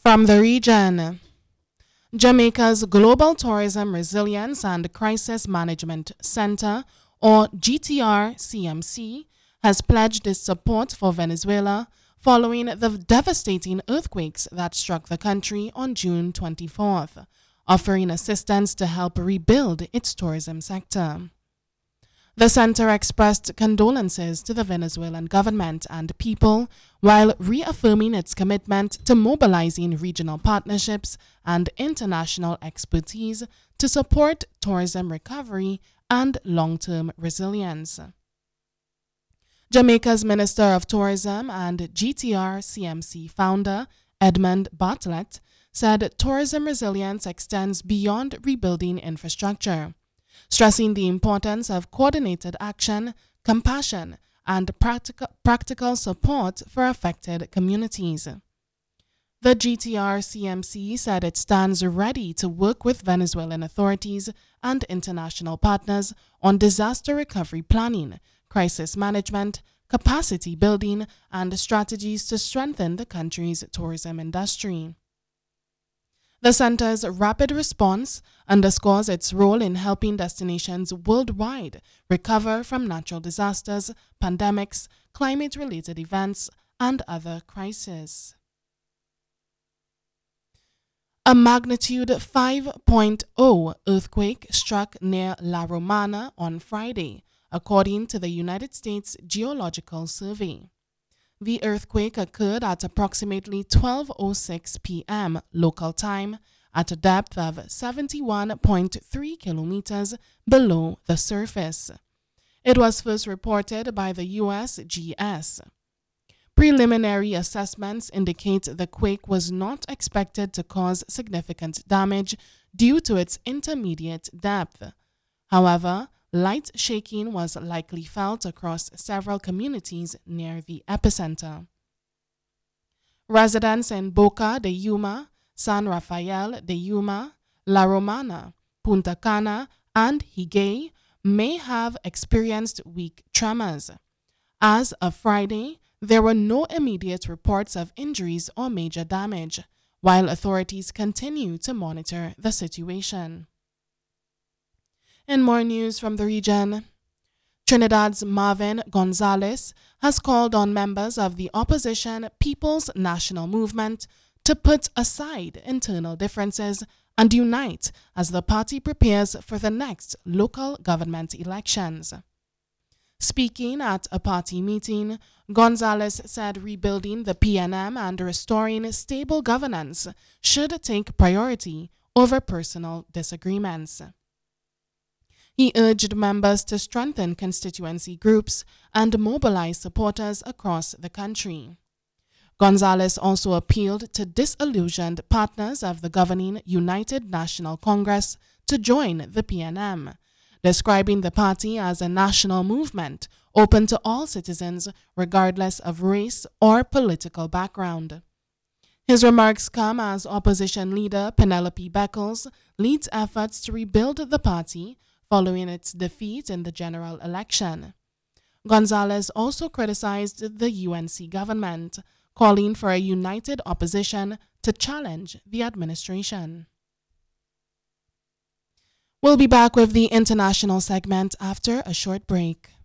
From the region, Jamaica's Global Tourism Resilience and Crisis Management Center, or GTR-CMC, has pledged its support for Venezuela following the devastating earthquakes that struck the country on June 24th, offering assistance to help rebuild its tourism sector. The center expressed condolences to the Venezuelan government and people while reaffirming its commitment to mobilizing regional partnerships and international expertise to support tourism recovery and long-term resilience. Jamaica's Minister of Tourism and GTR-CMC founder Edmund Bartlett said tourism resilience extends beyond rebuilding infrastructure, stressing the importance of coordinated action, compassion, and practical support for affected communities. The GTR-CMC said it stands ready to work with Venezuelan authorities and international partners on disaster recovery planning, crisis management, capacity building, and strategies to strengthen the country's tourism industry. The center's rapid response underscores its role in helping destinations worldwide recover from natural disasters, pandemics, climate-related events, and other crises. A magnitude 5.0 earthquake struck near La Romana on Friday, according to the United States Geological Survey. The earthquake occurred at approximately 12:06 p.m. local time at a depth of 71.3 kilometers below the surface. It was first reported by the USGS. Preliminary assessments indicate the quake was not expected to cause significant damage due to its intermediate depth. However, light shaking was likely felt across several communities near the epicenter. Residents in Boca de Yuma, San Rafael de Yuma, La Romana, Punta Cana, and Higüey may have experienced weak tremors. As of Friday, there were no immediate reports of injuries or major damage, while authorities continue to monitor the situation. In more news from the region, Trinidad's Marvin Gonzalez has called on members of the opposition People's National Movement to put aside internal differences and unite as the party prepares for the next local government elections. Speaking at a party meeting, Gonzalez said rebuilding the PNM and restoring stable governance should take priority over personal disagreements. He urged members to strengthen constituency groups and mobilize supporters across the country. Gonzalez also appealed to disillusioned partners of the governing United National Congress to join the PNM, describing the party as a national movement open to all citizens regardless of race or political background. His remarks come as opposition leader Penelope Beckles leads efforts to rebuild the party following its defeat in the general election. Gonzalez also criticized the UNC government, calling for a united opposition to challenge the administration. We'll be back with the international segment after a short break.